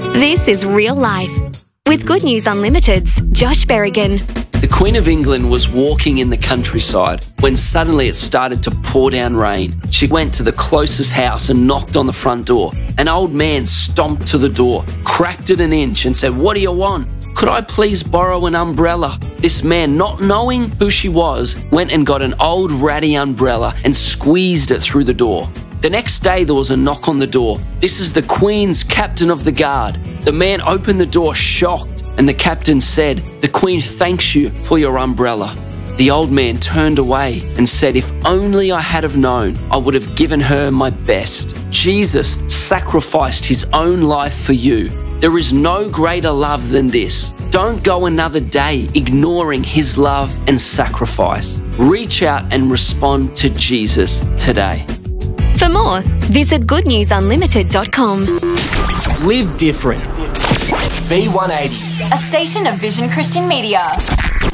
This is real life. With Good News Unlimited's Josh Berrigan. The Queen of England was walking in the countryside when suddenly it started to pour down rain. She went to the closest house and knocked on the front door. An old man stomped to the door, cracked it an inch and said, "What do you want? Could I please borrow an umbrella?" This man, not knowing who she was, went and got an old ratty umbrella and squeezed it through the door. The next day there was a knock on the door. "This is the Queen's captain of the guard." The man opened the door shocked, and the captain said, "The Queen thanks you for your umbrella." The old man turned away and said, "If only I had have known, I would have given her my best." Jesus sacrificed his own life for you. There is no greater love than this. Don't go another day ignoring his love and sacrifice. Reach out and respond to Jesus today. For more, visit goodnewsunlimited.com. Live different. V180. A station of Vision Christian Media.